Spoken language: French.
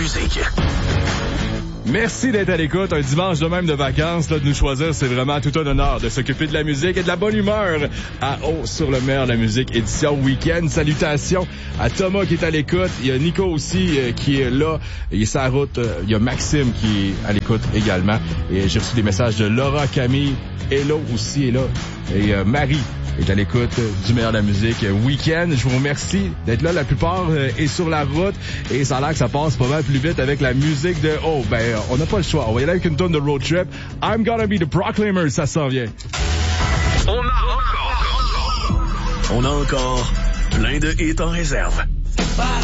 musique. Merci d'être à l'écoute. Un dimanche de même de vacances, là, de nous choisir, c'est vraiment tout un honneur de s'occuper de la musique et de la bonne humeur à Haut sur le meilleur de la musique, édition week-end. Salutations à Thomas qui est à l'écoute. Il y a Nico aussi qui est là. Il est sur la route. Il y a Maxime qui est à l'écoute également. Et j'ai reçu des messages de Laura, Camille. Hello aussi est là. Et Marie est à l'écoute du meilleur de la musique week-end. Je vous remercie d'être là. La plupart est sur la route et ça a l'air que ça passe pas mal plus vite avec la musique de on n'a pas le choix. On va y aller avec une tonne de road trip. I'm gonna be the Proclaimers, ça s'en vient. On a encore plein de hits en réserve.